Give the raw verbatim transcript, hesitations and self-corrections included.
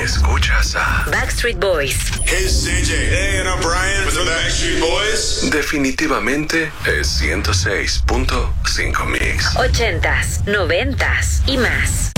Escuchas a Backstreet Boys. Hey, it's C J. Hey, and I'm Brian with the Backstreet Boys. Definitivamente es ciento seis punto cinco Mix. Ochentas, noventas y más.